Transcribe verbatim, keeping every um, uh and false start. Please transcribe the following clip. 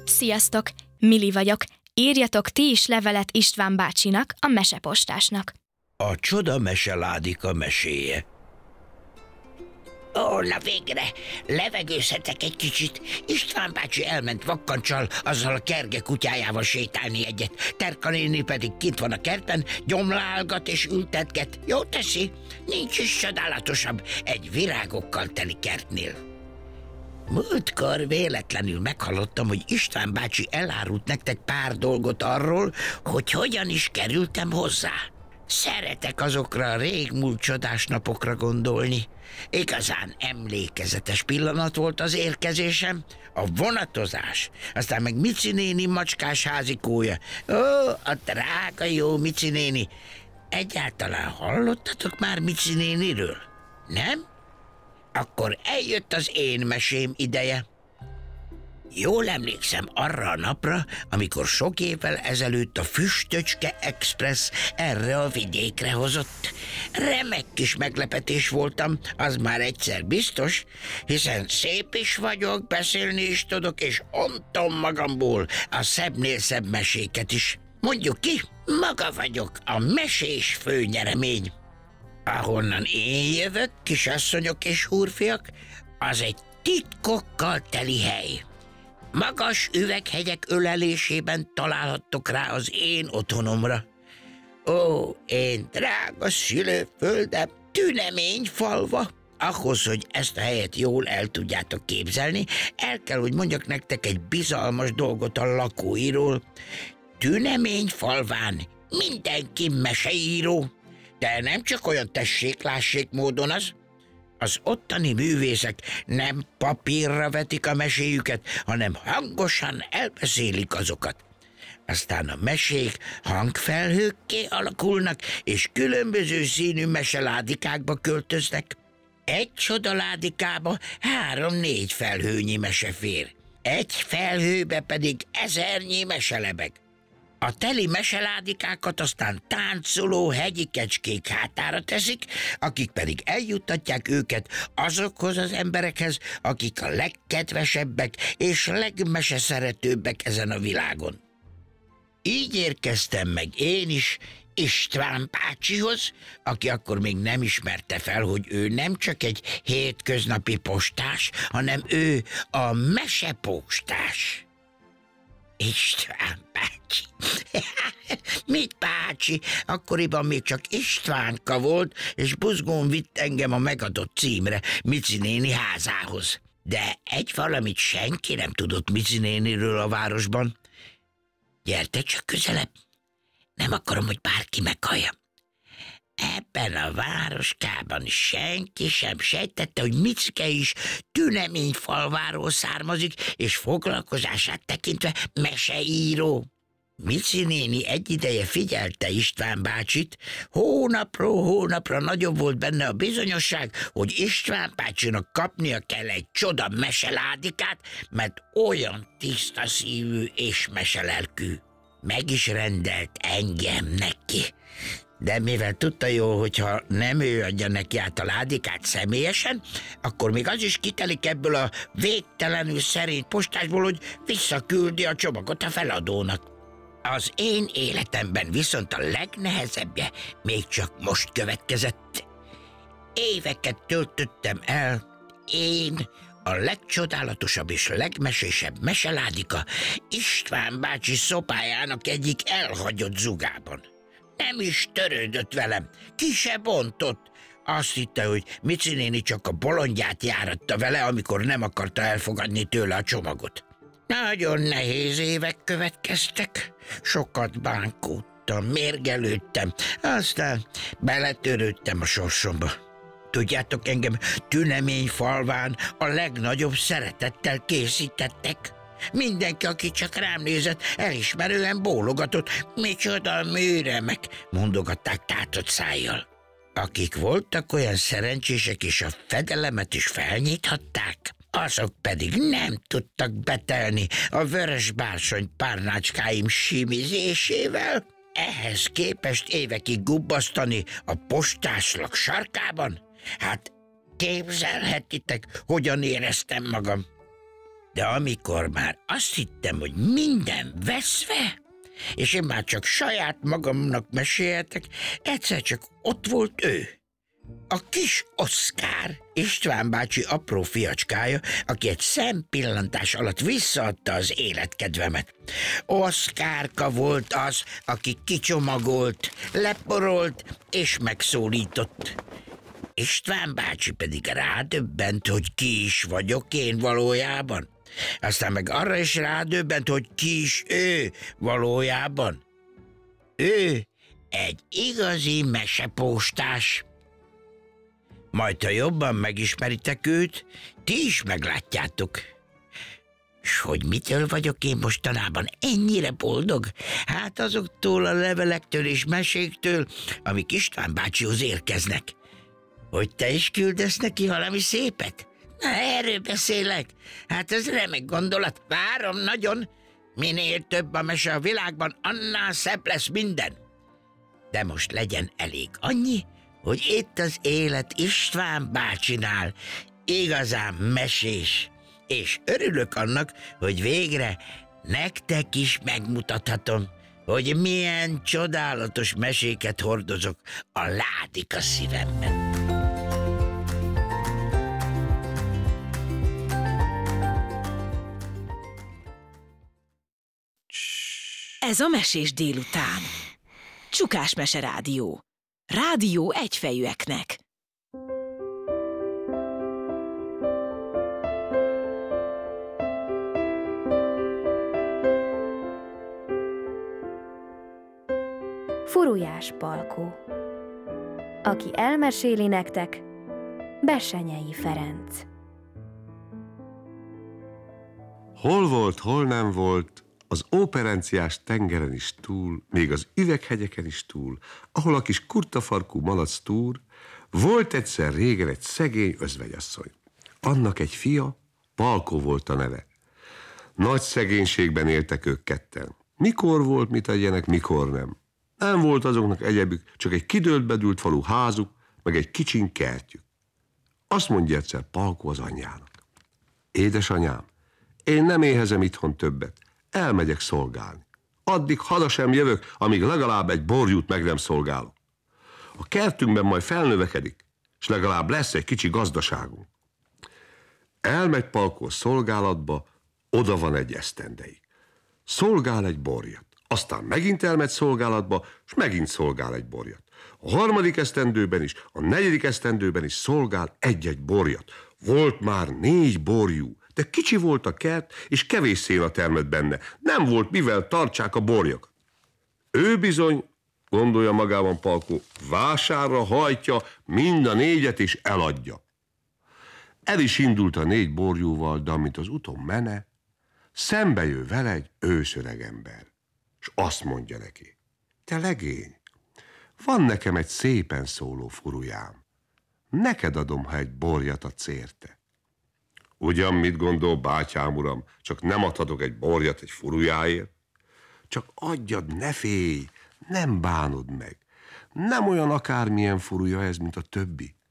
Sziasztok! Mili vagyok. Írjatok ti is levelet István bácsinak, a mesepostásnak. A csoda meseládika meséje. Ó, na végre! Levegőzhetek egy kicsit. István bácsi elment vakkancsal, azzal a kerge kutyájával sétálni egyet. Terka néni pedig kint van a kertben, gyomlálgat és ültetget. Jó teszi? Nincs is csodálatosabb egy virágokkal teli kertnél. Múltkor véletlenül meghallottam, hogy István bácsi elárult nektek pár dolgot arról, hogy hogyan is kerültem hozzá. Szeretek azokra a régmúlt csodás napokra gondolni. Igazán emlékezetes pillanat volt az érkezésem, a vonatozás, aztán meg Mici néni macskás házikója. Ó, a drága jó Mici néni. Egyáltalán hallottatok már Mici néniről? Nem? Akkor eljött az én mesém ideje. Jól emlékszem arra a napra, amikor sok évvel ezelőtt a Füstöcske Express erre a vidékre hozott. Remek kis meglepetés voltam, az már egyszer biztos, hiszen szép is vagyok, beszélni is tudok, és ontom magamból a szebbnél szebb meséket is. Mondjuk ki, maga vagyok a mesés főnyeremény. Ahonnan én jövök, kisasszonyok és úrfiak, az egy titkokkal teli hely. Magas üveghegyek ölelésében találhattok rá az én otthonomra. Ó, én drága szülőföldem, Tüneményfalva. Ahhoz, hogy ezt a helyet jól el tudjátok képzelni, el kell, hogy mondjak nektek egy bizalmas dolgot a lakóiról. Tüneményfalván mindenki meseíró, de nem csak olyan tessék-lássék módon az. Az ottani művészek nem papírra vetik a meséjüket, hanem hangosan elbeszélik azokat. Aztán a mesék hangfelhőkké alakulnak, és különböző színű meseládikákba költöznek. Egy csodaládikába három-négy felhőnyi mese fér. Egy felhőbe pedig ezernyi meselebeg. A teli meseládikákat aztán táncoló hegyi kecskék hátára teszik, akik pedig eljuttatják őket azokhoz az emberekhez, akik a legkedvesebbek és legmeseszeretőbbek ezen a világon. Így érkeztem meg én is István bácsihoz, aki akkor még nem ismerte fel, hogy ő nem csak egy hétköznapi postás, hanem ő a mesepostás. István bácsi. Mit bácsi? Akkoriban még csak Istvánka volt, és buzgón vitt engem a megadott címre, Mici néni házához. De egy valamit senki nem tudott Mici néniről a városban. Gyerte csak közelebb. Nem akarom, hogy bárki meghallja. Ebben a városkában senki sem sejtette, hogy Micike is Tüneményfalváról származik, és foglalkozását tekintve meseíró. Mici néni egy ideje figyelte István bácsit, hónapról hónapra nagyobb volt benne a bizonyosság, hogy István bácsinak kapnia kell egy csoda meseládikát, mert olyan tiszta szívű és meselelkű. Meg is rendelt engem neki. De mivel tudta jól, hogyha nem ő adja neki át a ládikát személyesen, akkor még az is kitelik ebből a végtelenül szerény postásból, hogy visszaküldi a csomagot a feladónak. Az én életemben viszont a legnehezebbje még csak most következett. Éveket töltöttem el, én, a legcsodálatosabb és legmesésebb meseládika István bácsi szobájának egyik elhagyott zugában. Nem is törődött velem, ki se bontott. Azt hitte, hogy Mici néni csak a bolondját járatta vele, amikor nem akarta elfogadni tőle a csomagot. Nagyon nehéz évek következtek. Sokat bánkódtam, mérgelődtem, aztán beletörődtem a sorsomba. Tudjátok, engem Tüneményfalván a legnagyobb szeretettel készítettek. Mindenki, aki csak rám nézett, elismerően bólogatott. Micsoda műremek, mondogatták tátott szájjal. Akik voltak olyan szerencsések, és a fedelemet is felnyithatták, azok pedig nem tudtak betelni a vörös bársony párnácskáim simizésével. Ehhez képest évekig gubbasztani a postáslak sarkában? Hát képzelhetitek, hogyan éreztem magam. De amikor már azt hittem, hogy minden veszve, és én már csak saját magamnak mesélhetek, egyszer csak ott volt ő. A kis Oszkár, István bácsi apró fiacskája, aki egy szempillantás alatt visszaadta az életkedvemet. Oszkárka volt az, aki kicsomagolt, leporolt és megszólított. István bácsi pedig rádöbbent, hogy ki is vagyok én valójában. Aztán meg arra is rádöbbent, hogy ki is ő valójában. Ő egy igazi mesepóstás. Majd, ha jobban megismeritek őt, ti is meglátjátok. S hogy mitől vagyok én mostanában ennyire boldog? Hát azoktól a levelektől és meséktől, amik István bácsihoz érkeznek. Hogy te is küldesz neki valami szépet? Na, erről beszélek. Hát ez remek gondolat. Várom nagyon. Minél több a mese a világban, annál szebb lesz minden. De most legyen elég annyi, hogy itt az élet István bácsinál igazán mesés, és örülök annak, hogy végre nektek is megmutathatom, hogy milyen csodálatos meséket hordozok a Ládika szívemben. Ez a Mesés délután. Csukás Mese Rádió. Rádió egyfejűeknek. Furujás Palkó. Aki elmeséli nektek, Bessenyei Ferenc. Hol volt, hol nem volt, az óperenciás tengeren is túl, még az üveghegyeken is túl, ahol a kis kurtafarkú malac túr, volt egyszer régen egy szegény özvegyasszony. Annak egy fia, Palkó volt a neve. Nagy szegénységben éltek ők ketten. Mikor volt, mit tegyenek, mikor nem. Nem volt azoknak egyebük, csak egy kidőlt-bedült falu házuk, meg egy kicsiny kertjük. Azt mondja egyszer Palkó az anyjának. Édesanyám, én nem éhezem itthon többet. Elmegyek szolgálni. Addig haza sem jövök, amíg legalább egy borjút meg nem szolgálok. A kertünkben majd felnövekedik, és legalább lesz egy kicsi gazdaságunk. Elmegy Palkó szolgálatba, oda van egy esztendeig. Szolgál egy borjat. Aztán megint elmegy szolgálatba, és megint szolgál egy borjat. A harmadik esztendőben is, a negyedik esztendőben is szolgál egy-egy borjat. Volt már négy borjú, de kicsi volt a kert, és kevés széna termett benne. Nem volt mivel tartsák a borjakat. Ő bizony, gondolja magában Palkó, vásárra hajtja mind a négyet, és eladja. El is indult a négy borjúval, de amint az uton mene, szembe jön vele egy őszöreg ember, és azt mondja neki: te legény, van nekem egy szépen szóló furujám. Neked adom, ha egy borjat adsz érte. Ugyan mit gondol, bátyám uram, csak nem adhatok egy borjat egy furujáért? Csak adjad, ne félj, nem bánod meg. Nem olyan akármilyen furuja ez, mint a többi.